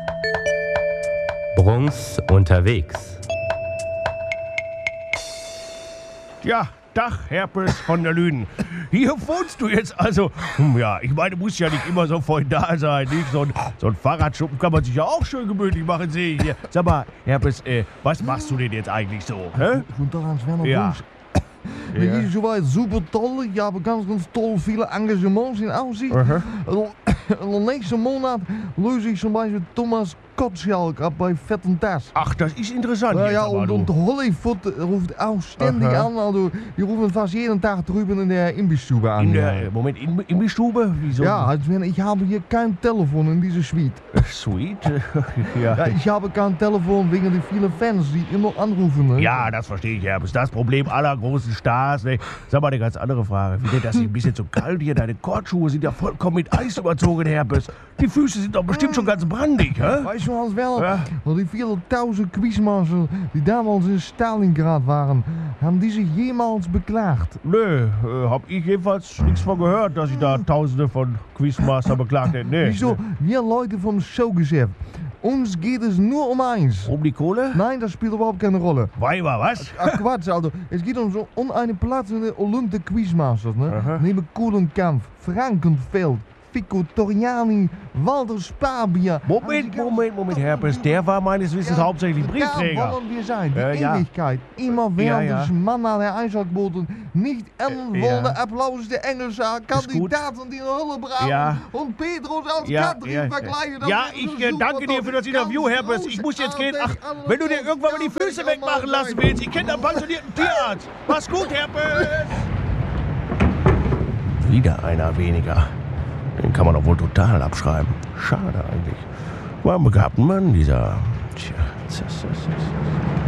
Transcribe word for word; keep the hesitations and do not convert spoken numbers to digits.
Bruns unterwegs. Ja, Dach, Herpes von der Lünen. Hier wohnst du jetzt also. Hm, ja, ich meine, muss ja nicht immer so voll da sein. Nicht? So, ein, so ein Fahrradschuppen kann man sich ja auch schön gemütlich machen, sehe ich hier. Sag mal, Herpes, äh, was machst du denn jetzt eigentlich so? Hä? Guten Tag, Hans Werner Ja. Bruns. Mir Ja. geht es soweit super toll. Ich habe ganz, ganz toll viele Engagements in Aussicht. Aha. Und nächsten Monat löse ich zum Beispiel Thomas Gottschalk ab bei Fett und Das. Ach, das ist interessant. Ja, jetzt ja, aber, und, du. und Hollywood ruft auch ständig Aha. an. Also, die rufen fast jeden Tag drüben in der Imbissstube an. In der, äh, Moment, in, in die Stube? Wieso? Ja, Hans Werner, ich habe hier kein Telefon in dieser Suite. Äh, Sweet. ja. Ja, ich habe kein Telefon wegen der vielen Fans, die immer anrufen. Ne? Ja, das verstehe ich, Herpes. Das Problem aller großen Stars. Ne? Sag mal eine ganz andere Frage. Wie denn das ist ein bisschen zu kalt hier? Deine Kortschuhe sind ja vollkommen mit Eis überzogen, Herpes. Die Füße sind doch bestimmt schon ganz brandig, hä? Weißt du, Hans Werner, Ja. want die vielen tausend Quizmaster, die damals in Stalingrad waren, haben die sich jemals beklaagt? Nö, äh, hab ich jedenfalls nichts von gehört, dass ich da Tausende von Quizmaster beklagt hätte. Nee. Wieso? Wir Leute vom Showgeschäft, uns geht es nur um eins. Um die Kohle? Nein, das spielt überhaupt keine Rolle. Weiber, was? Ach Quatsch, also. Es geht um, so, um eine Platz in der Olympische Quizmasters, ne? Aha. Neben Kohlenkampf, Frankenfeld, Fico Toriani, Walter Spabier. Moment, Moment, Moment, Herpes. Der war meines Wissens hauptsächlich Briefträger. Da wollen wir sein, die Ja, ja. Ewigkeit. Immer während Ja, ja. des Mann an der Einschaltquoten nicht enden Äh, wollen. ja. Applaus der engelischen gut. Kandidaten, die in Hölle braven. Ja. Und Pedros als Ja, Katrin ja, vergleichen. ja. ja, ich äh, danke dir für das Interview, Herpes. Ich muss jetzt gehen. Ach, wenn du dir irgendwann mal die Füße wegmachen lassen willst, ich kenne einen pensionierten Tierarzt. Mach's gut, Herpes. Wieder einer weniger. Den kann man doch wohl total abschreiben. Schade eigentlich. War ein begabter Mann, dieser. Tja, das ist,